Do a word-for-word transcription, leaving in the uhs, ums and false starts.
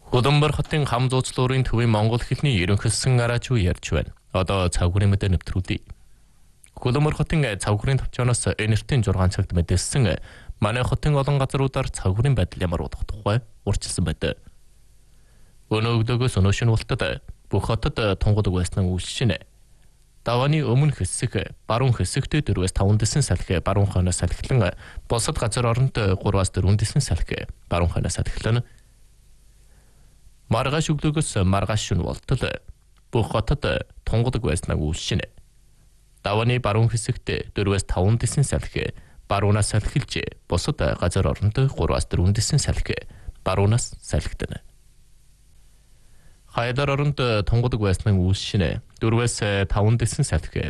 Удамбар хотын хам зууцлуурын төвийн монгол хэлний ерөнхийлсөн араачуу ярьж байна. Одоо цавгарын мэдээ нэвтрүүлье. Удамбар хотын цавгарын төвчөөс энертийн зургаан цагт мэдээлсэн манай хотын олон газруудаар цавгарын байдал ямар удах тухай урьдчилсан байдаг. Өнөө өглөөгөөс өнөөшин болтод бүх хотод тунгадаг байснаа үйлшинэ. Давааны өмнө хэсэг, баруун хэсэгт дөрвөөс таван дэсэн салхи, баруун хойноос салхилан, босод газар оронд гураваас дөрвөн дэсэн салхи, баруун хойноос салхилан. Маргааш өглөөгөөс маргааш шөнө болтол бүх хотод тунгадаг байснаа үйлшинэ. Давааны баруун хэсэгт дөрвөөс таван дэсэн салхи, баруунаас салхилж, босод газар оронд гураваас дөрвөн дэсэн салхи, баруунаас салхитана. Хайдар оронд тунгадаг байснаа үйлшинэ. дөрвөөс таван дэсэн салхи,